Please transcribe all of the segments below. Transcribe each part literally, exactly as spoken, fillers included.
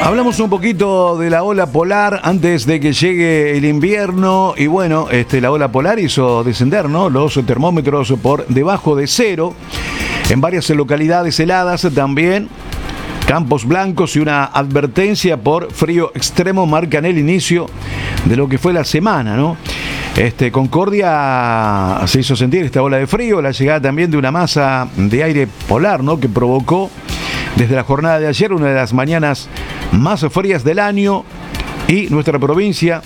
Hablamos un poquito de la ola polar antes de que llegue el invierno y bueno, este, la ola polar hizo descender, ¿no?, los termómetros por debajo de cero en varias localidades heladas también. Campos blancos y una advertencia por frío extremo marcan el inicio de lo que fue la semana, ¿no? Este, Concordia se hizo sentir esta ola de frío, la llegada también de una masa de aire polar, ¿no?, que provocó desde la jornada de ayer una de las mañanas más frías del año, y nuestra provincia,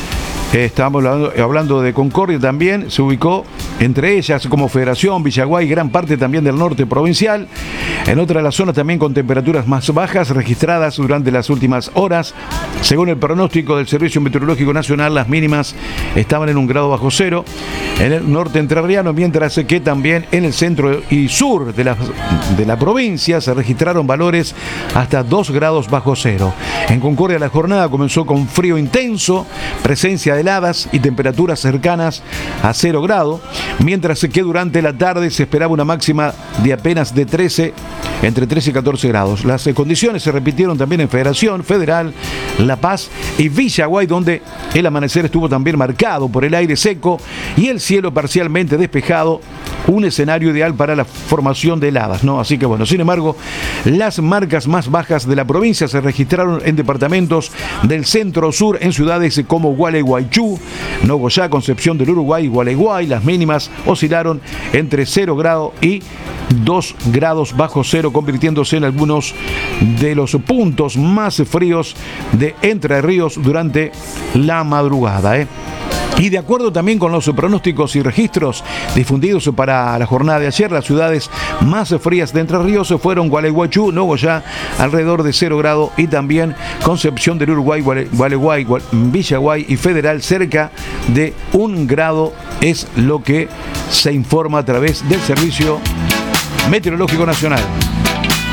eh, estamos hablando, hablando de Concordia también, se ubicó entre ellas como Federación, Villaguay y gran parte también del norte provincial. En otra de las zonas también con temperaturas más bajas registradas durante las últimas horas. Según el pronóstico del Servicio Meteorológico Nacional, las mínimas estaban en un grado bajo cero en el norte entrerriano, mientras que también en el centro y sur de la, de la provincia se registraron valores hasta dos grados bajo cero. En Concordia la jornada comenzó con frío intenso, presencia de heladas y temperaturas cercanas a cero grado, mientras que durante la tarde se esperaba una máxima de apenas de trece, entre trece y catorce grados. Las condiciones se repitieron también en Federación, Federal, La Paz y Villaguay, donde el amanecer estuvo también marcado por el aire seco y el cielo parcialmente despejado, un escenario ideal para la formación de heladas, ¿no? Así que bueno, sin embargo, las marcas más bajas de la provincia se registraron en departamentos del centro-sur, en ciudades como Gualeguaychú, Nogoyá, Concepción del Uruguay y Gualeguay. Las mínimas oscilaron entre cero grados y dos grados bajo cero, convirtiéndose en algunos de los puntos más fríos de Entre Ríos durante la madrugada, ¿eh? Y de acuerdo también con los pronósticos y registros difundidos para la jornada de ayer, las ciudades más frías de Entre Ríos fueron Gualeguaychú, Nogoyá, alrededor de cero grado, y también Concepción del Uruguay, Gualeguay, Villaguay y Federal, cerca de un grado, es lo que se informa a través del Servicio Meteorológico Nacional.